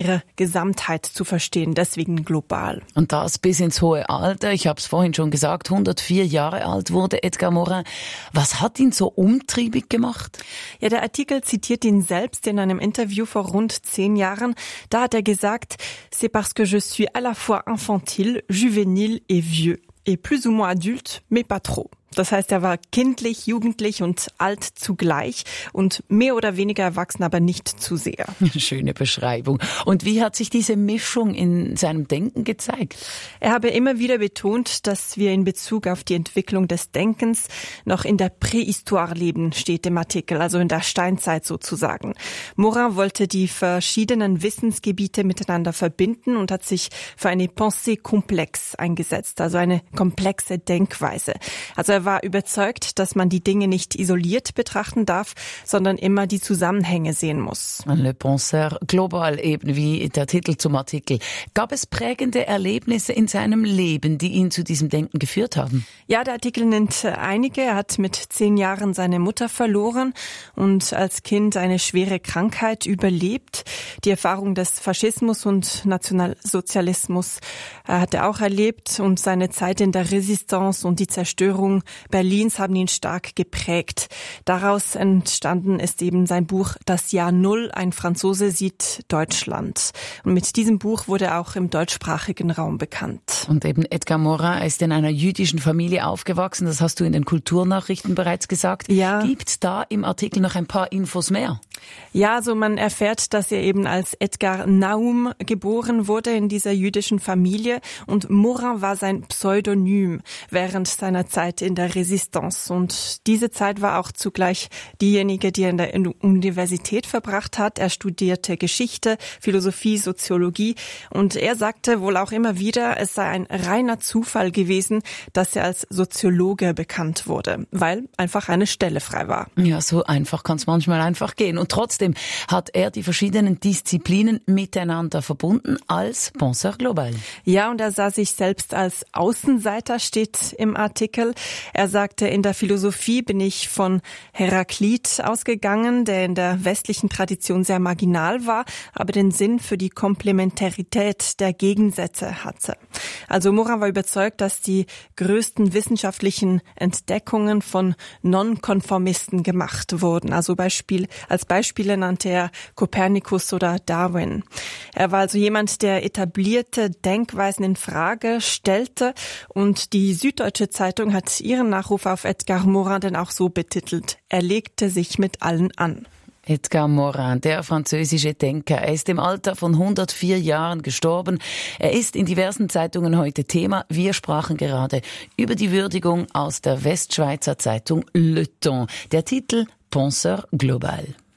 ihre Gesamtheit zu verstehen, deswegen global. Und das bis ins hohe Alter. Ich habe es vorhin schon gesagt, 104 Jahre alt wurde Edgar Morin. Was hat ihn so umtriebig gemacht? Ja, der Artikel zitiert ihn selbst in einem Interview vor rund 10 Jahren. Da hat er gesagt, c'est parce que je suis à la fois infantile, juvénile et vieux. Et plus ou moins adulte, mais pas trop. Das heißt, er war kindlich, jugendlich und alt zugleich und mehr oder weniger erwachsen, aber nicht zu sehr. Schöne Beschreibung. Und wie hat sich diese Mischung in seinem Denken gezeigt? Er habe immer wieder betont, dass wir in Bezug auf die Entwicklung des Denkens noch in der Prähistoire leben, steht im Artikel, also in der Steinzeit sozusagen. Morin wollte die verschiedenen Wissensgebiete miteinander verbinden und hat sich für eine Pensée complexe eingesetzt, also eine komplexe Denkweise. Also er war überzeugt, dass man die Dinge nicht isoliert betrachten darf, sondern immer die Zusammenhänge sehen muss. Le Penseur global, eben wie der Titel zum Artikel. Gab es prägende Erlebnisse in seinem Leben, die ihn zu diesem Denken geführt haben? Ja, der Artikel nennt einige. Er hat mit 10 Jahren seine Mutter verloren und als Kind eine schwere Krankheit überlebt. Die Erfahrung des Faschismus und Nationalsozialismus hat er auch erlebt und seine Zeit in der Resistance und die Zerstörung Berlins haben ihn stark geprägt. Daraus entstanden ist eben sein Buch Das Jahr Null, ein Franzose sieht Deutschland. Und mit diesem Buch wurde er auch im deutschsprachigen Raum bekannt. Und eben Edgar Morin ist in einer jüdischen Familie aufgewachsen, das hast du in den Kulturnachrichten bereits gesagt. Ja. Gibt's da im Artikel noch ein paar Infos mehr? Ja, also man erfährt, dass er eben als Edgar Naum geboren wurde in dieser jüdischen Familie und Morin war sein Pseudonym während seiner Zeit in der Resistance. Und diese Zeit war auch zugleich diejenige, die er in der Universität verbracht hat. Er studierte Geschichte, Philosophie, Soziologie und er sagte wohl auch immer wieder, es sei ein reiner Zufall gewesen, dass er als Soziologe bekannt wurde, weil einfach eine Stelle frei war. Ja, so einfach kann es manchmal einfach gehen. Und trotzdem hat er die verschiedenen Disziplinen miteinander verbunden als Penseur global. Ja, und er sah sich selbst als Außenseiter, steht im Artikel. Er sagte, in der Philosophie bin ich von Heraklit ausgegangen, der in der westlichen Tradition sehr marginal war, aber den Sinn für die Komplementarität der Gegensätze hatte. Also Morin war überzeugt, dass die größten wissenschaftlichen Entdeckungen von Nonkonformisten gemacht wurden. Also als Beispiele nannte er Kopernikus oder Darwin. Er war also jemand, der etablierte Denkweisen in Frage stellte und die Süddeutsche Zeitung hat ihren Nachruf auf Edgar Morin dann auch so betitelt: Er legte sich mit allen an. Edgar Morin, der französische Denker. Er ist im Alter von 104 Jahren gestorben. Er ist in diversen Zeitungen heute Thema. Wir sprachen gerade über die Würdigung aus der Westschweizer Zeitung Le Temps. Der Titel Penseur global.